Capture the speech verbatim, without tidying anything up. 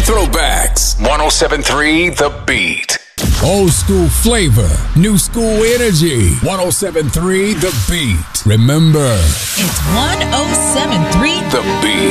throwbacks. one oh seven three The Beat. Old school flavor, new school energy. one oh seven three The Beat. Remember, It's one oh seven three The Beat.